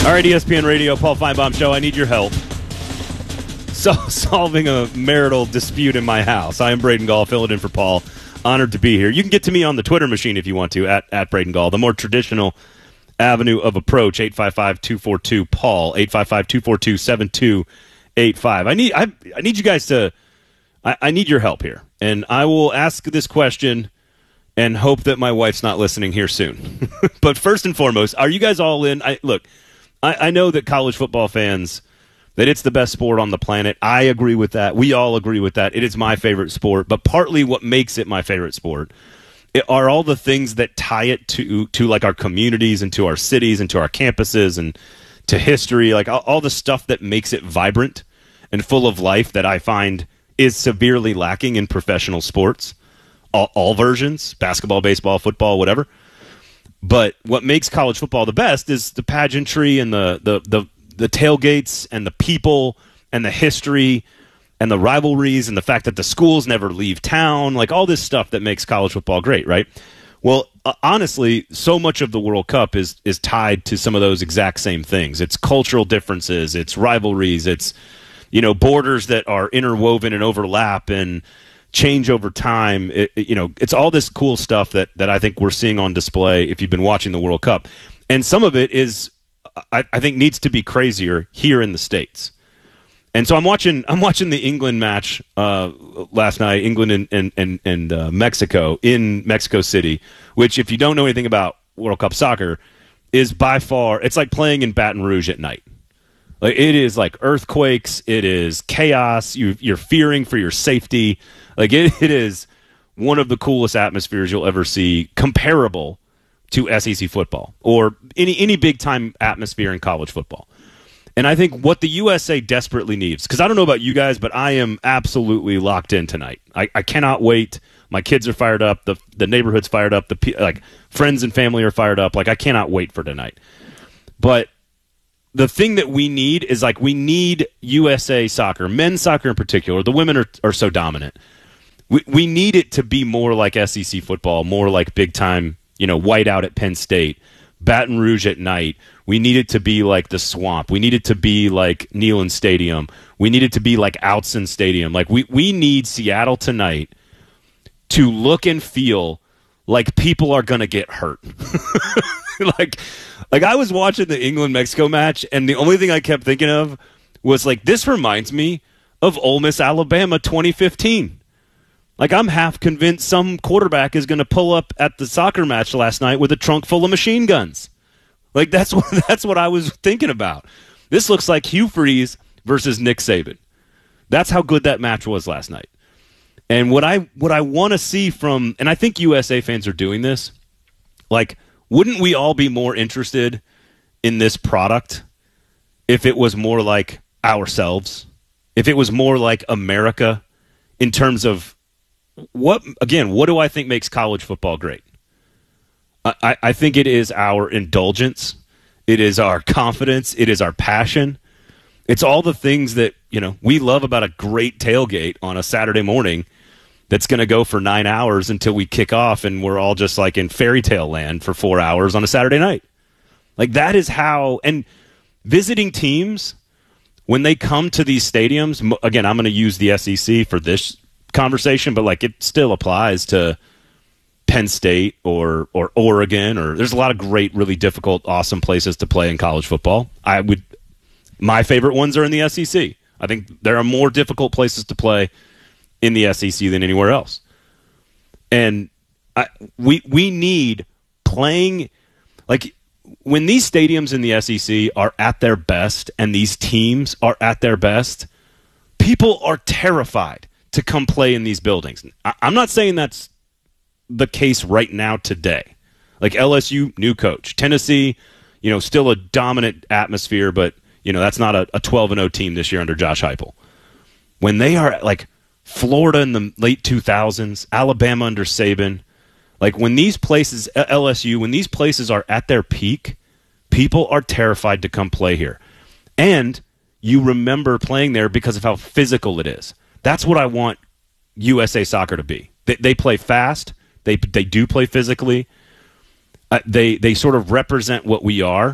All right, ESPN Radio, Paul Feinbaum Show. I need your help. So, solving a marital dispute in my house. I am Braden Gall, filling in for Paul. Honored to be here. You can get to me on the Twitter machine if you want to, at Braden Gall. The more traditional avenue of approach, 855-242-PAUL, 855-242-7285. I need you guys to, I need your help here. And I will ask this question and hope that my wife's not listening here soon. But first and foremost, are you guys all in? I know that college football fans, that it's the best sport on the planet. I agree with that. We all agree with that. It is my favorite sport. But partly what makes it my favorite sport are all the things that tie it to like our communities and to our cities and to our campuses and to history, like all the stuff that makes it vibrant and full of life that I find is severely lacking in professional sports, all versions, basketball, baseball, football, whatever. But what makes college football the best is the pageantry and the tailgates and the people and the history and the rivalries and the fact that the schools never leave town, like all this stuff that makes college football great, right? Well, honestly, so much of the World Cup is tied to some of those exact same things. It's cultural differences, it's rivalries, it's borders that are interwoven and overlap and change over time. It's all this cool stuff that I think we're seeing on display if you've been watching the World Cup. And some of it is, I think, needs to be crazier here in the States. And so I'm watching the England match last night, England and Mexico in Mexico City, which, if you don't know anything about World Cup soccer, is by far, it's like playing in Baton Rouge at night. Like, it is like earthquakes, it is chaos, you're fearing for your safety. Like it is one of the coolest atmospheres you'll ever see, comparable to SEC football or any big time atmosphere in college football. And I think what the USA desperately needs, because I don't know about you guys, but I am absolutely locked in tonight. I cannot wait. My kids are fired up. The neighborhood's fired up. Friends and family are fired up. Like, I cannot wait for tonight. But the thing that we need is, we need USA soccer, men's soccer in particular. The women are so dominant. We need it to be more like SEC football, more like big-time, whiteout at Penn State, Baton Rouge at night. We need it to be like the Swamp. We need it to be like Neyland Stadium. We need it to be like Outson Stadium. Like, we need Seattle tonight to look and feel like people are going to get hurt. like I was watching the England-Mexico match, and the only thing I kept thinking of was, this reminds me of Ole Miss, Alabama 2015. I'm half convinced some quarterback is going to pull up at the soccer match last night with a trunk full of machine guns. That's what I was thinking about. This looks like Hugh Freeze versus Nick Saban. That's how good that match was last night. And what I want to see from, and I think USA fans are doing this, wouldn't we all be more interested in this product if it was more like ourselves? If it was more like America in terms of what do I think makes college football great? I think it is our indulgence. It is our confidence. It is our passion. It's all the things that, we love about a great tailgate on a Saturday morning that's going to go for 9 hours until we kick off and we're all just in fairy tale land for 4 hours on a Saturday night. That is how, and visiting teams, when they come to these stadiums, again, I'm going to use the SEC for this conversation, but it still applies to Penn State or Oregon, or there's a lot of great, really difficult, awesome places to play in college football. My favorite ones are in the SEC. I think there are more difficult places to play in the SEC than anywhere else. And we need playing, when these stadiums in the SEC are at their best and these teams are at their best, people are terrified to come play in these buildings. I'm not saying that's the case right now today. LSU, new coach. Tennessee, still a dominant atmosphere, but, that's not a 12-0 team this year under Josh Heupel. When they are Florida in the late 2000s, Alabama under Saban, when these places, LSU, when these places are at their peak, people are terrified to come play here. And you remember playing there because of how physical it is. That's what I want USA soccer to be. They play fast. They do play physically. They sort of represent what we are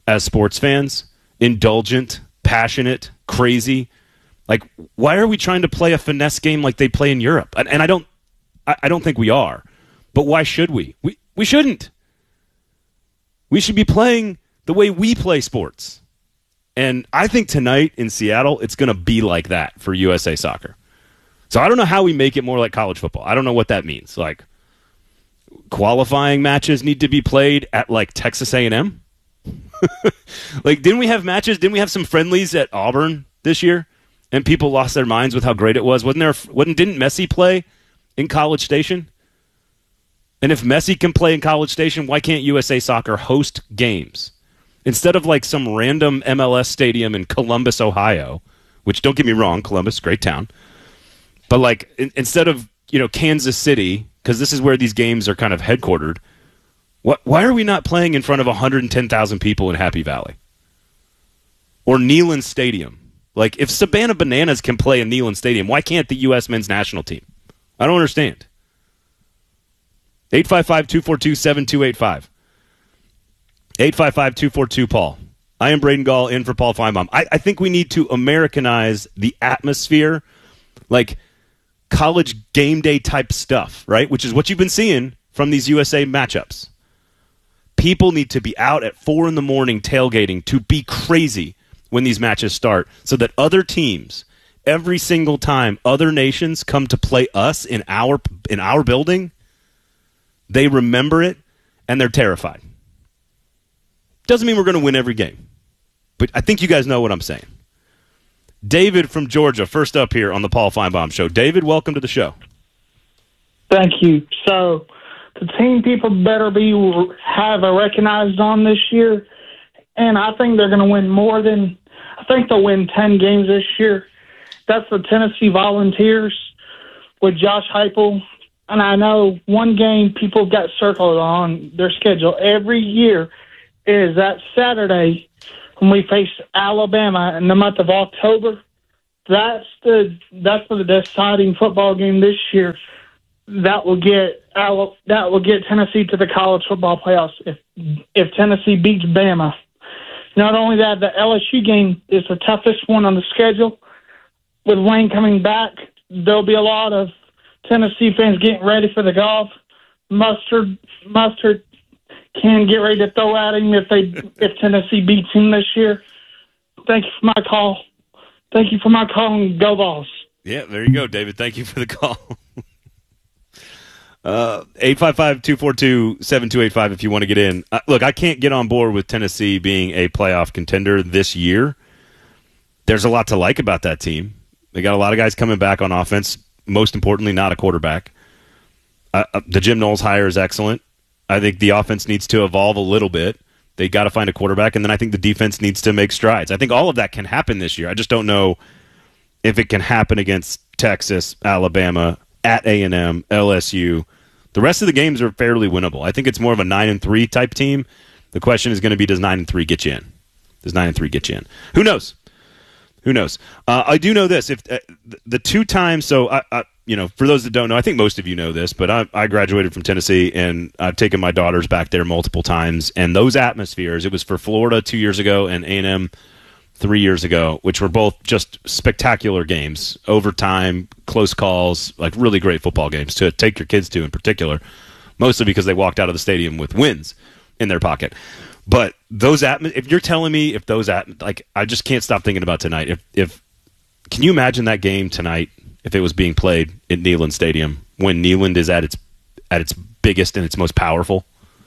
as sports fans, indulgent, passionate, crazy. Like, why are we trying to play a finesse game like they play in Europe? And I don't think we are. But why should we? We shouldn't. We should be playing the way we play sports. And I think tonight in Seattle, it's going to be like that for USA Soccer. So I don't know how we make it more like college football. I don't know what that means. Like, qualifying matches need to be played at, like, Texas A&M? Like, didn't we have matches? Didn't we have some friendlies at Auburn this year? And people lost their minds with how great it was. Didn't Messi play in College Station? And if Messi can play in College Station, why can't USA Soccer host games? Instead of like some random MLS stadium in Columbus, Ohio, which, don't get me wrong, Columbus, great town. But like instead of, Kansas City, because this is where these games are kind of headquartered, why are we not playing in front of 110,000 people in Happy Valley? Or Neyland Stadium? Like, if Savannah Bananas can play in Neyland Stadium, why can't the U.S. men's national team? I don't understand. 855-242-7285. 855-242-PAUL. I am Braden Gall in for Paul Feinbaum. I think we need to Americanize the atmosphere, like college game day type stuff, right? Which is what you've been seeing from these USA matchups. People need to be out at 4 in the morning tailgating to be crazy when these matches start, so that other teams, every single time other nations come to play us in our building, they remember it and they're terrified. Doesn't mean we're going to win every game, but I think you guys know what I'm saying. David from Georgia, first up here on the Paul Feinbaum Show. David, welcome to the show. Thank you. So the team people better have a recognized on this year, and I think they're going to win I think they'll win 10 games this year. That's the Tennessee Volunteers with Josh Heupel. And I know one game people got circled on their schedule every year is that Saturday when we face Alabama in the month of October. That's the deciding football game this year. That will get Tennessee to the college football playoffs if Tennessee beats Bama. Not only that, the LSU game is the toughest one on the schedule. With Wayne coming back, there'll be a lot of Tennessee fans getting ready for the golf. Mustard can get ready to throw at him if Tennessee beats him this year. Thank you for my call. Thank you for my call, and go Vols. Yeah, there you go, David. Thank you for the call. 855-242-7285 if you want to get in. Look, I can't get on board with Tennessee being a playoff contender this year. There's a lot to like about that team. They got a lot of guys coming back on offense, most importantly, not a quarterback. The Jim Knowles hire is excellent. I think the offense needs to evolve a little bit. They got to find a quarterback, and then I think the defense needs to make strides. I think all of that can happen this year. I just don't know if it can happen against Texas, Alabama, at A&M, LSU. The rest of the games are fairly winnable. I think it's more of a 9-3 type team. The question is going to be, does 9-3 get you in? Does 9-3 get you in? Who knows? Who knows? I do know this. If the 2 times, so for those that don't know, I think most of you know this, but I graduated from Tennessee, and I've taken my daughters back there multiple times. And those atmospheres, it was for Florida 2 years ago and A&M 3 years ago, which were both just spectacular games, overtime, close calls, like really great football games to take your kids to in particular, mostly because they walked out of the stadium with wins in their pocket. But those if you're telling me if those I just can't stop thinking about tonight. If can you imagine that game tonight if it was being played at Neyland Stadium when Neyland is at its biggest and its most powerful?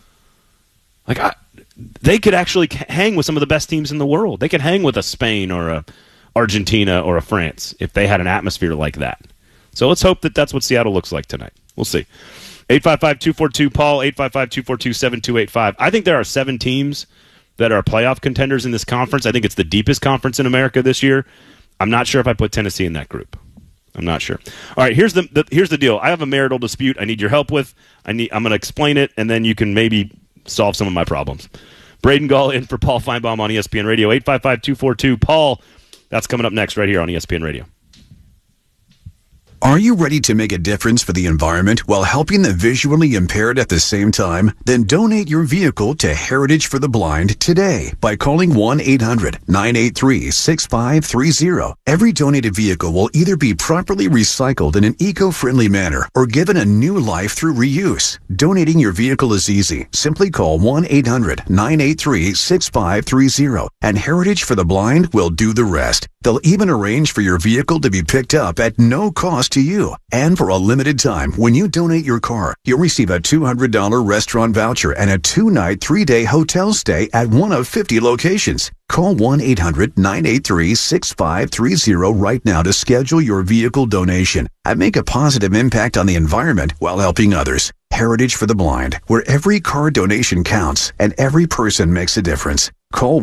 They could actually hang with some of the best teams in the world. They could hang with a Spain or a Argentina or a France if they had an atmosphere like that. So let's hope that that's what Seattle looks like tonight. We'll see. 855-242-PAUL, 855-242-7285. I think there are 7 teams that are playoff contenders in this conference. I think it's the deepest conference in America this year. I'm not sure if I put Tennessee in that group. I'm not sure. All right, here's the deal. I have a marital dispute I need your help with. I'm going to explain it, and then you can maybe solve some of my problems. Braden Gall in for Paul Feinbaum on ESPN Radio. 855-242-PAUL. That's coming up next right here on ESPN Radio. Are you ready to make a difference for the environment while helping the visually impaired at the same time? Then donate your vehicle to Heritage for the Blind today by calling 1-800-983-6530. Every donated vehicle will either be properly recycled in an eco-friendly manner or given a new life through reuse. Donating your vehicle is easy. Simply call 1-800-983-6530 and Heritage for the Blind will do the rest. They'll even arrange for your vehicle to be picked up at no cost to you. And for a limited time, when you donate your car, you'll receive a $200 restaurant voucher and a 2-night, 3-day hotel stay at one of 50 locations. Call 1-800-983-6530 right now to schedule your vehicle donation and make a positive impact on the environment while helping others. Heritage for the Blind, where every car donation counts and every person makes a difference. Call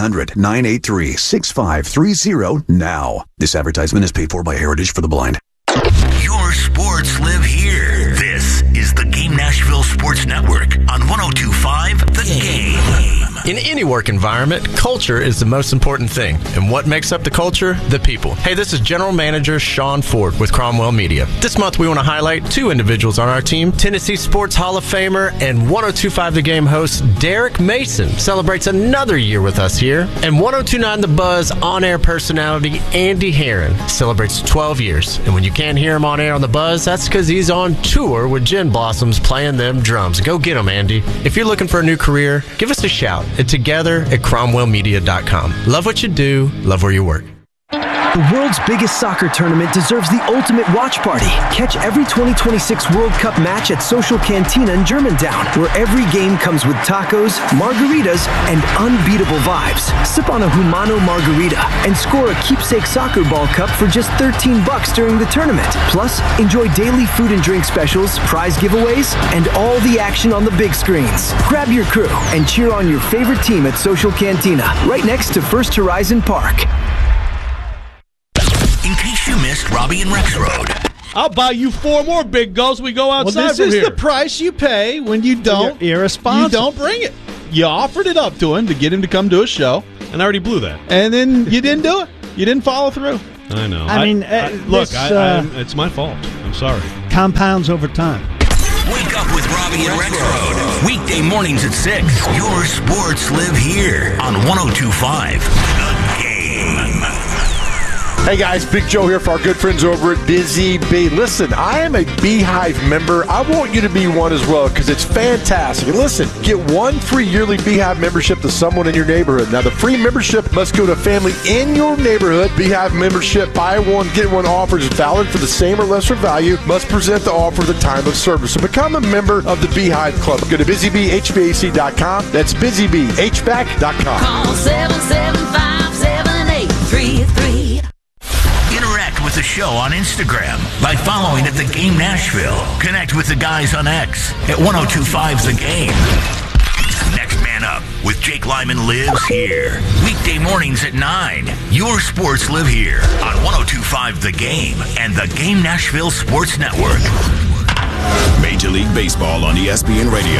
1-800-983-6530 now. This advertisement is paid for by Heritage for the Blind. Your sports live here. This is the Game Nashville Sports Network on 102.5 The Game. In any work environment, culture is the most important thing. And what makes up the culture? The people. Hey, this is General Manager Sean Ford with Cromwell Media. This month we want to highlight 2 individuals on our team. Tennessee Sports Hall of Famer and 102.5 The Game host Derek Mason celebrates another year with us here. And 102.9 The Buzz on-air personality Andy Herron celebrates 12 years. And when you can't hear him on air on The Buzz, that's because he's on tour with Gin Blossoms playing them drums. Go get him, Andy. If you're looking for a new career, give us a shout at together@cromwellmedia.com. Love what you do, love where you work. The world's biggest soccer tournament deserves the ultimate watch party. Catch every 2026 World Cup match at Social Cantina in Germantown, where every game comes with tacos, margaritas, and unbeatable vibes. Sip on a Humano margarita and score a keepsake soccer ball cup for just $13 during the tournament. Plus, enjoy daily food and drink specials, prize giveaways, and all the action on the big screens. Grab your crew and cheer on your favorite team at Social Cantina, right next to First Horizon Park. In case you missed Robbie and Rex Road. I'll buy you 4 more big gulls. We go outside Well, this from is here. the price you pay when you don't. You're irresponsible. You don't bring it. You offered it up to him to get him to come do a show, and I already blew that. and then you didn't do it. You didn't follow through. I know. I mean, look, this, it's my fault. I'm sorry. Compounds over time. Wake up with Robbie and Rex Road. Weekday mornings at 6. Your sports live here on 102.5 The Game. Hey guys, Big Joe here for our good friends over at Busy Bee. Listen, I am a Beehive member. I want you to be one as well because it's fantastic. And listen, get 1 free yearly Beehive membership to someone in your neighborhood. Now, the free membership must go to a family in your neighborhood. Beehive membership, buy one, get one offer is valid for the same or lesser value. Must present the offer at the time of service. So become a member of the Beehive Club. Go to BusyBeeHVAC.com. That's BusyBeeHVAC.com. Call 775-7833. Interact with the show on Instagram by following at The Game Nashville. Connect with the guys on X at 102.5 The Game. Next Man Up with Jake Lyman lives here. Weekday mornings at 9. Your sports live here on 102.5 The Game and the Game Nashville Sports Network. Major League Baseball on ESPN Radio.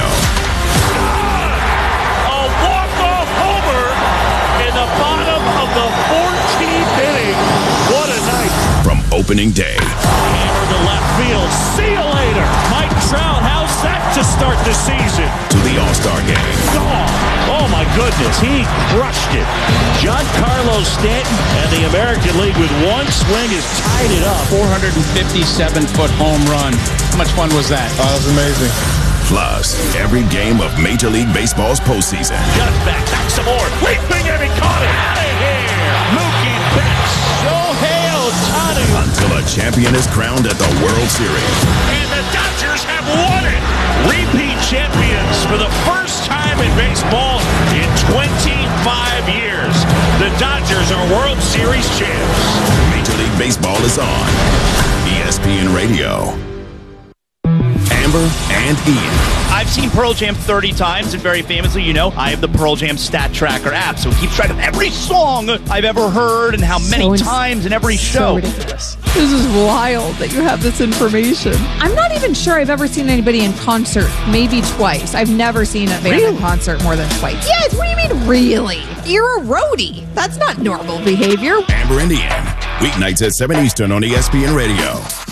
A walk-off homer in the bottom of the 14th inning. What a night. From opening day. Hammer to left field. See you later. Mike Trout, how's that to start the season? To the All-Star Game. Oh my goodness, he crushed it. Giancarlo Stanton and the American League with one swing has tied it up. 457-foot home run. How much fun was that? Oh, that was amazing. Plus, every game of Major League Baseball's postseason. Just back some more. Leaping and he caught it. Out of here. Mookie Betts. Shohei Ohtani. Until a champion is crowned at the World Series. And the Dodgers have won it. Repeat champions for the first time in baseball in 25 years. The Dodgers are World Series champs. Major League Baseball is on ESPN Radio. Amber and Ian. I've seen Pearl Jam 30 times, and very famously, you know, I have the Pearl Jam Stat Tracker app, so it keeps track of every song I've ever heard and how many times in every show. So ridiculous. This is wild that you have this information. I'm not even sure I've ever seen anybody in concert, maybe twice. I've never seen a band in concert more than twice. Yes, what do you mean, really? You're a roadie. That's not normal behavior. Amber and Ian. Weeknights at 7 Eastern on ESPN Radio.